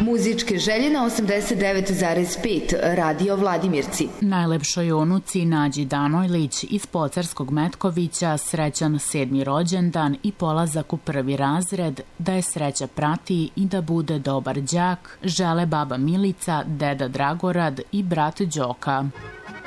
Muzičke želje na 89,5 Radio Vladimirci. Najlepšoj unuci Nađi Danojlić iz Pocarskog Metkovića srećan 7. rođendan i polazak u 1. razred, da je sreća prati i da bude dobar đak, žele baba Milica, deda Dragorad i brat Đoka.